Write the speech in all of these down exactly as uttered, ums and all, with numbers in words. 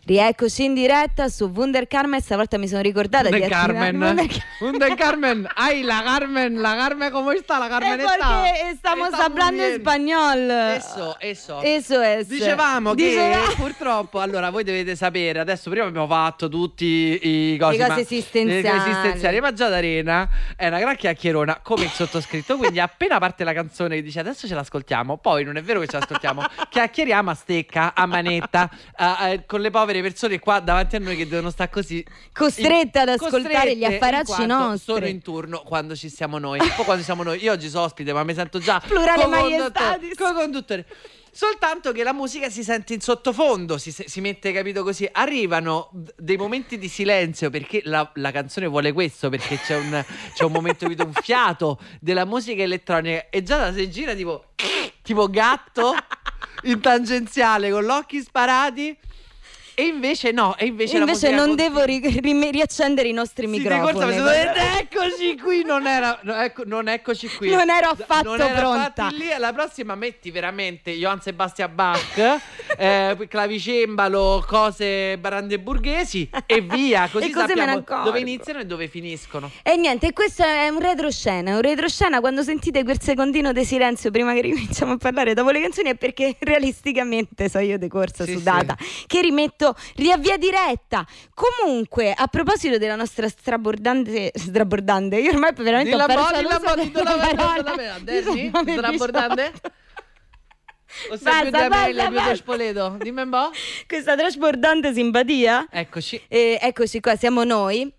Rieccoci in diretta su Wunder Carmen. Stavolta mi sono ricordata Wunder di attivare Carmen. Wunder Carmen. Ay, la Carmen, la Carmen, ¿cómo está la Carmen? Eh, porque estamos hablando español. Eso, eso. Eso es. Dicevamo Diceva... che purtroppo, allora voi dovete sapere, adesso prima abbiamo fatto tutti i cosi, le cose ma, esistenziali. le cose esistenziali, ma già D'Arena è una gran chiacchierona come il sottoscritto, quindi appena parte la canzone che dice adesso ce l'ascoltiamo, poi non è vero che ce l'ascoltiamo, chiacchieriamo a stecca, a manetta, a, a, con le povere persone qua davanti a noi che devono stare così costrette ad ascoltare gli affaracci nostri. Sono in turno quando ci siamo noi. Poi quando siamo noi, io oggi sono ospite, ma mi sento già plurale maiestatis, co-conduttore. Soltanto che la musica si sente in sottofondo, si, si mette, capito, così. Arrivano dei momenti di silenzio perché la, la canzone vuole questo, perché c'è un, c'è un momento, capito, un fiato della musica elettronica e già da si gira tipo tipo gatto in tangenziale con gli occhi sparati. E invece no, e invece, invece la non continua. devo ri- ri- riaccendere i nostri sì, microfoni. Corsa, eccoci qui, non era no, ecco, non eccoci qui. Non ero affatto non era pronta. Lì, la prossima metti veramente Johann Sebastian Bach, eh, clavicembalo, cose brandeburghesi e via, così e così sappiamo dove iniziano e dove finiscono. E niente, questo è un retroscena, un retroscena. Quando sentite quel secondino di silenzio prima che ricominciamo a parlare dopo le canzoni è perché realisticamente so io di corsa sì, sudata sì. che rimetto riavvia diretta. Comunque, a proposito della nostra strabordante strabordante, io ormai veramente ho perso l'uso della parola. Strabordante? O sei più da me, più da Spoleto? Dimmi un po'. Questa trasbordante simpatia. Eccoci. Eh, eccoci qua, siamo noi.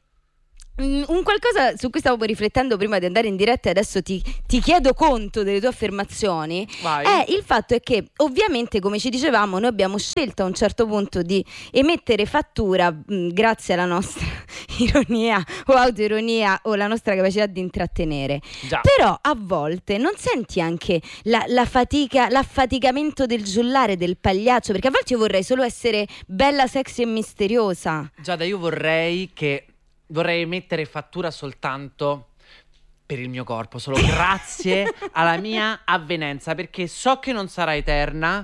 Un qualcosa su cui stavo riflettendo prima di andare in diretta e adesso ti, ti chiedo conto delle tue affermazioni. Vai. È il fatto è che ovviamente, come ci dicevamo, noi abbiamo scelto a un certo punto di emettere fattura mh, grazie alla nostra ironia o autoironia o la nostra capacità di intrattenere. Già. Però a volte non senti anche la, la fatica, l'affaticamento del giullare, del pagliaccio, perché a volte io vorrei solo essere bella, sexy e misteriosa. Giada, io vorrei che Vorrei mettere fattura soltanto per il mio corpo, solo grazie alla mia avvenenza, perché so che non sarà eterna,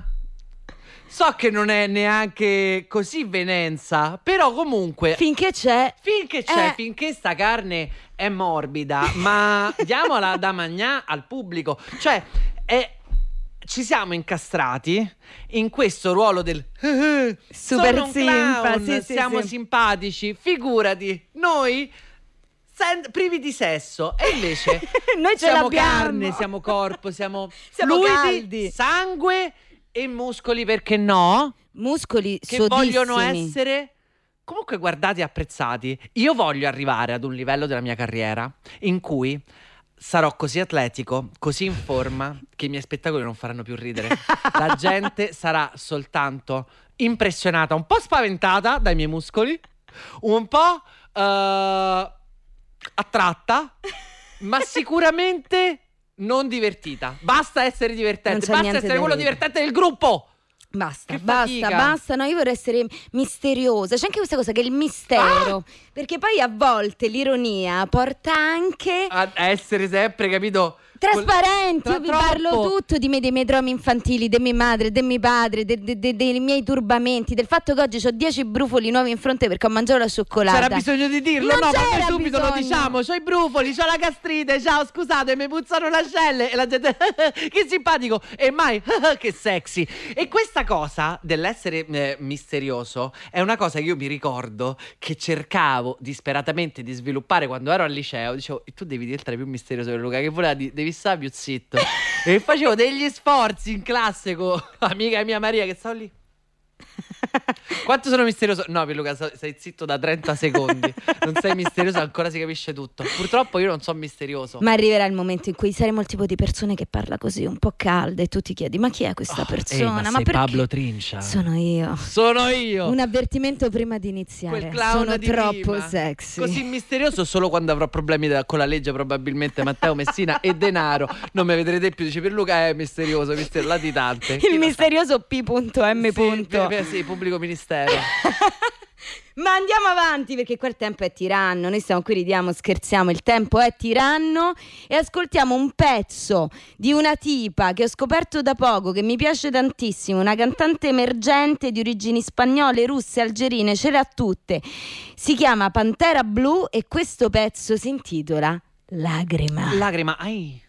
so che non è neanche così venenza, però comunque finché c'è, finché c'è, eh. finché sta carne è morbida, ma diamola da mangià al pubblico, cioè è... Ci siamo incastrati in questo ruolo del super sono un simpa, clown, sì, sì, siamo sì. simpatici, figurati, noi sen- privi di sesso e invece noi ce siamo l'abbiamo. carne, siamo corpo, siamo, siamo fluidi, caldi, sangue e muscoli, perché no? Muscoli che sodissimi. vogliono essere comunque guardati e apprezzati. Io voglio arrivare ad un livello della mia carriera in cui sarò così atletico, così in forma, che i miei spettacoli non faranno più ridere. La gente sarà soltanto impressionata, un po' spaventata dai miei muscoli, un po' uh, attratta, ma sicuramente non divertita. Basta essere divertente, basta essere quello divertente del gruppo. Basta, che basta, fatica. basta. No, io vorrei essere misteriosa. C'è anche questa cosa che è il mistero. Ah! Perché poi a volte l'ironia porta anche a essere sempre, capito? trasparenti. Io vi Troppo. parlo tutto di me, dei miei traumi infantili, di mia madre, di mio padre, de, de, de, dei miei turbamenti, del fatto che oggi ho dieci brufoli nuovi in fronte perché ho mangiato la cioccolata. C'era bisogno di dirlo? Non no, ma c'era noi subito bisogno. lo diciamo. C'ho i brufoli, c'ho la gastrite. Ciao, scusate, mi puzzano le ascelle. E la gente, che simpatico. E mai, che sexy. E questa cosa dell'essere eh, misterioso è una cosa che io mi ricordo che cercavo disperatamente di sviluppare quando ero al liceo. Dicevo, tu devi diventare più misterioso per Luca, che voleva dire, devi stare più zitto. E facevo degli sforzi in classe con amica mia Maria che stavo lì. Quanto sono misterioso? No, Pierluca, stai zitto da trenta secondi. Non sei misterioso, ancora si capisce tutto. Purtroppo io non sono misterioso. Ma arriverà il momento in cui saremo il tipo di persone che parla così, un po' calda, e tu ti chiedi: ma chi è questa Oh, persona? ehi, ma, ma sei perché? Pablo Trincia. Sono io. Sono io. Un avvertimento prima di iniziare. Quel clown Sono di troppo prima. sexy. Così misterioso solo quando avrò problemi da- con la legge, probabilmente Matteo Messina e denaro. Non mi vedrete più. Dice Pierluca è misterioso, mister- latitante. Il misterioso P.M. Sì, sì, sì, pubblico ministero. Ma andiamo avanti perché qua il tempo è tiranno. Noi stiamo qui, ridiamo, scherziamo, il tempo è tiranno. E ascoltiamo un pezzo di una tipa che ho scoperto da poco, che mi piace tantissimo, una cantante emergente di origini spagnole, russe, algerine, ce le ha tutte. Si chiama Pantera Blu e questo pezzo si intitola Lagrima. Lagrima, ai.